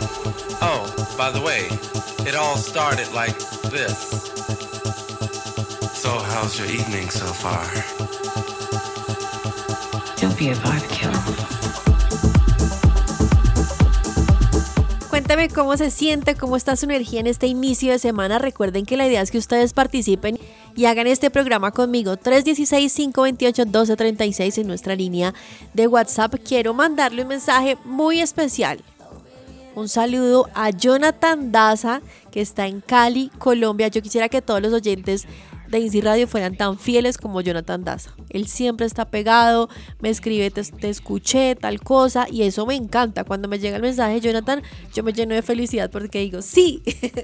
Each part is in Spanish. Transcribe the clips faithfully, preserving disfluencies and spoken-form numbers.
Oh, by the way, it all started like this. So how's your evening so far? Don't be a vibe killer. Cuéntame cómo se siente, cómo está su energía en este inicio de semana. Recuerden que la idea es que ustedes participen y hagan este programa conmigo. tres uno seis, cinco dos ocho, uno dos tres seis en nuestra línea de WhatsApp. Quiero mandarle un mensaje muy especial. Un saludo a Jonathan Daza, que está en Cali, Colombia. Yo quisiera que todos los oyentes de INSI Radio fueran tan fieles como Jonathan Daza. Él siempre está pegado, me escribe, te, te escuché, tal cosa, y eso me encanta. Cuando me llega el mensaje de Jonathan, yo me lleno de felicidad porque digo, sí,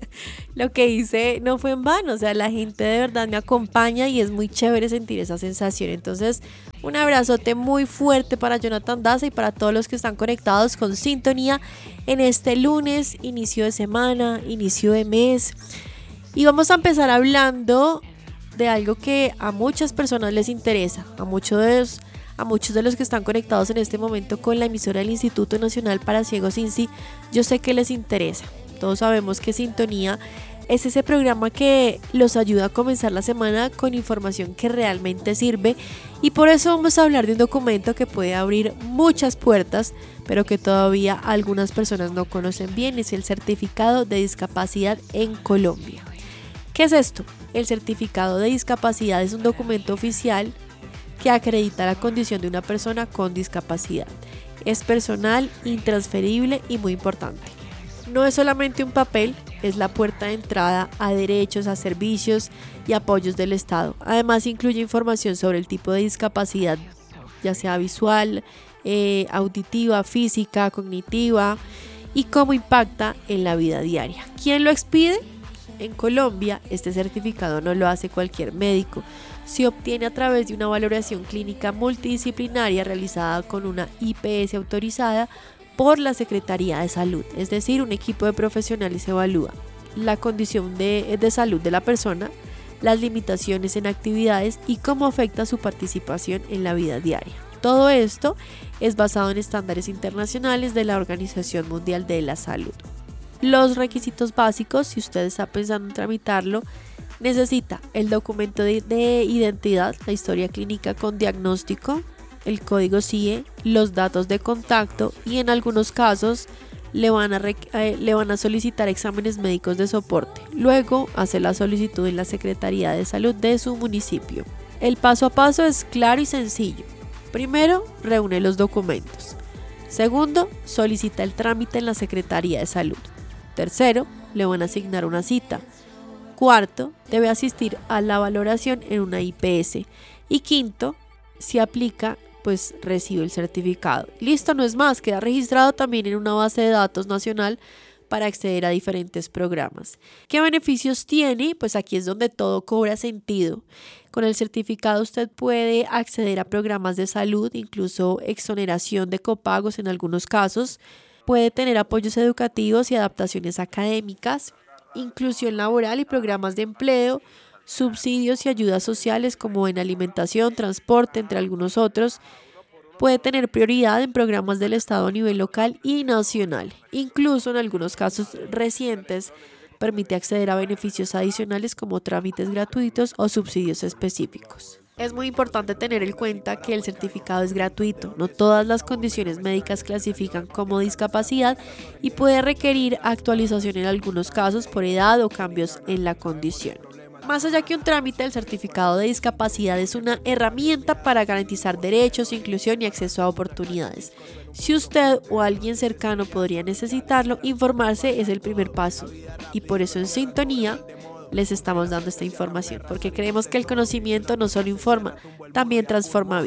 lo que hice no fue en vano. O sea, la gente de verdad me acompaña y es muy chévere sentir esa sensación. Entonces, un abrazote muy fuerte para Jonathan Daza y para todos los que están conectados con sintonía en este lunes, inicio de semana, inicio de mes. Y vamos a empezar hablando de algo que a muchas personas les interesa, a muchos de los, a muchos de los que están conectados en este momento con la emisora del Instituto Nacional para Ciegos INSI, yo sé que les interesa. Todos sabemos que Sintonía es ese programa que los ayuda a comenzar la semana con información que realmente sirve, y por eso vamos a hablar de un documento que puede abrir muchas puertas, pero que todavía algunas personas no conocen bien. Es el Certificado de Discapacidad en Colombia. ¿Qué es esto? El certificado de discapacidad es un documento oficial que acredita la condición de una persona con discapacidad. Es personal, intransferible y muy importante. No es solamente un papel, es la puerta de entrada a derechos, a servicios y apoyos del Estado. Además, incluye información sobre el tipo de discapacidad, ya sea visual, eh, auditiva, física, cognitiva, y cómo impacta en la vida diaria. ¿Quién lo expide? En Colombia, este certificado no lo hace cualquier médico. Se obtiene a través de una valoración clínica multidisciplinaria realizada con una I P S autorizada por la Secretaría de Salud. Es decir, un equipo de profesionales evalúa la condición de, de salud de la persona, las limitaciones en actividades y cómo afecta su participación en la vida diaria. Todo esto es basado en estándares internacionales de la Organización Mundial de la Salud. Los requisitos básicos, si usted está pensando en tramitarlo, necesita el documento de, de identidad, la historia clínica con diagnóstico, el código C I E, los datos de contacto, y en algunos casos le van a, eh, le van a solicitar exámenes médicos de soporte. Luego hace la solicitud en la Secretaría de Salud de su municipio. El paso a paso es claro y sencillo. Primero, reúne los documentos. Segundo, solicita el trámite en la Secretaría de Salud. Tercero, le van a asignar una cita. Cuarto, debe asistir a la valoración en una I P S. Y quinto, si aplica, pues recibe el certificado. Listo, no es más, queda registrado también en una base de datos nacional para acceder a diferentes programas. ¿Qué beneficios tiene? Pues aquí es donde todo cobra sentido. Con el certificado usted puede acceder a programas de salud, incluso exoneración de copagos en algunos casos. Puede tener apoyos educativos y adaptaciones académicas, inclusión laboral y programas de empleo, subsidios y ayudas sociales como en alimentación, transporte, entre algunos otros. Puede tener prioridad en programas del Estado a nivel local y nacional. Incluso en algunos casos recientes permite acceder a beneficios adicionales como trámites gratuitos o subsidios específicos. Es muy importante tener en cuenta que el certificado es gratuito. No todas las condiciones médicas clasifican como discapacidad y puede requerir actualización en algunos casos por edad o cambios en la condición. Más allá que un trámite, el certificado de discapacidad es una herramienta para garantizar derechos, inclusión y acceso a oportunidades. Si usted o alguien cercano podría necesitarlo, informarse es el primer paso. Y por eso en Sintonía les estamos dando esta información, porque creemos que el conocimiento no solo informa, también transforma vidas.